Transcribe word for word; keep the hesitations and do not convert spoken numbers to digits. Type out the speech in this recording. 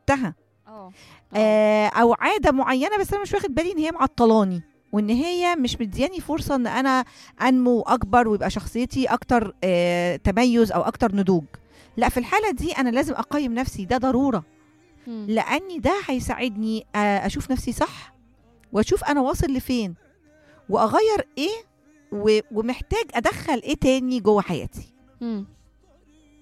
سبتها، اه آه او عاده معينه بس انا مش واخد بالي ان هي معطلاني، وان هي مش مدياني فرصه ان انا انمو اكبر ويبقى شخصيتي اكتر آه تميز او اكتر نضوج. لا، في الحاله دي انا لازم اقيم نفسي، ده ضروره، مم. لاني ده هيساعدني آه اشوف نفسي صح، واشوف انا واصل لفين، واغير ايه و- ومحتاج ادخل ايه تاني جوه حياتي. مم.